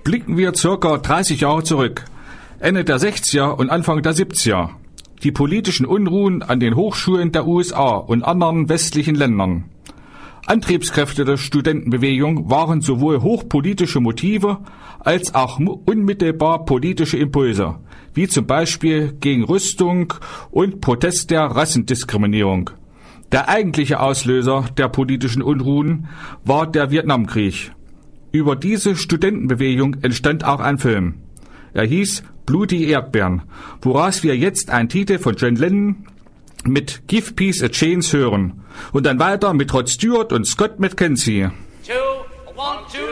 Blicken wir circa 30 Jahre zurück. Ende der 60er und Anfang der 70er. Die politischen Unruhen an den Hochschulen der USA und anderen westlichen Ländern. Antriebskräfte der Studentenbewegung waren sowohl hochpolitische Motive als auch unmittelbar politische Impulse, wie zum Beispiel gegen Rüstung und Protest der Rassendiskriminierung. Der eigentliche Auslöser der politischen Unruhen war der Vietnamkrieg. Über diese Studentenbewegung entstand auch ein Film. Er hieß Blutige Erdbeeren, woraus wir jetzt einen Titel von John Lennon mit Give Peace a Chance hören. Und dann weiter mit Rod Stewart und Scott McKenzie. 2, 1, 2,